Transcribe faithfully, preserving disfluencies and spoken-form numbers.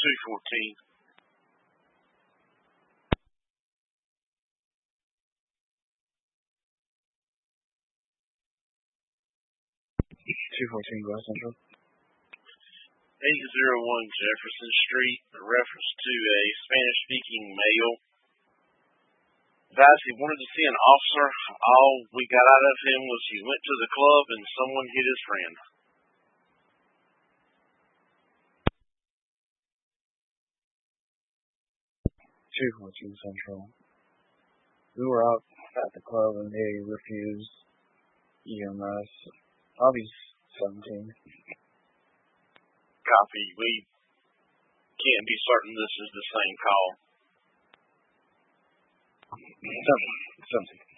two fourteen. two fourteen Grand Central. eight oh one Jefferson Street, a reference to a Spanish-speaking male. Advised he wanted to see an officer. All we got out of him was he went to the club and someone hit his friend. two fourteen Central. We were out at the club and they refused E M S. I'll be seventeen. Copy. We can't be certain this is the same call. seventeen.